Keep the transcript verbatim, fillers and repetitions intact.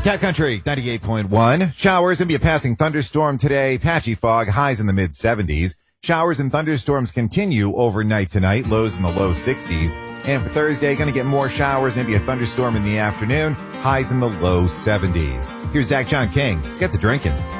Cat Country, ninety-eight point one. Showers, going to be a passing thunderstorm today. Patchy fog, highs in the mid seventies. Showers and thunderstorms continue overnight tonight, lows in the low sixties. And for Thursday, going to get more showers, maybe a thunderstorm in the afternoon, highs in the low seventies. Here's Zach John King. Let's get to drinking.